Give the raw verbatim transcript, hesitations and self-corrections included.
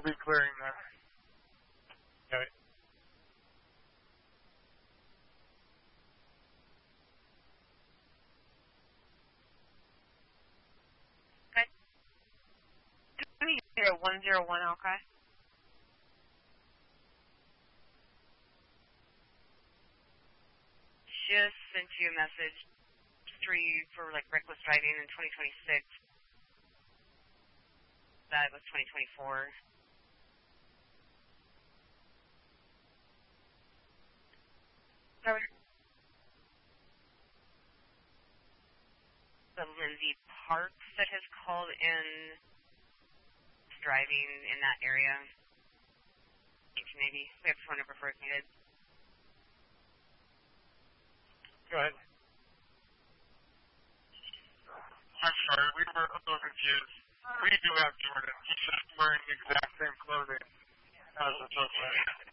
be clearing there. Okay. Okay. three zero one zero one, okay. Just sent you a message three for like reckless driving in twenty twenty-six. That was twenty twenty-four. The Lindsay Parks that has called in driving in that area. Maybe we have phone number for a kid. Go ahead. I'm sorry, we were a little confused. We do have Jordan. He's just wearing the exact same clothing as the tow player.